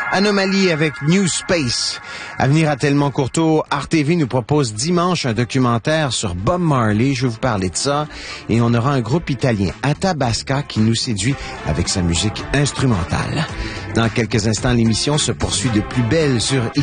Anomalie avec New Space. À venir à Tellement Courteau, RTV nous propose dimanche un documentaire sur Bob Marley. Je vais vous parler de ça. Et on aura un groupe italien, Athabasca, qui nous séduit avec sa musique instrumentale. Dans quelques instants, l'émission se poursuit de plus belle sur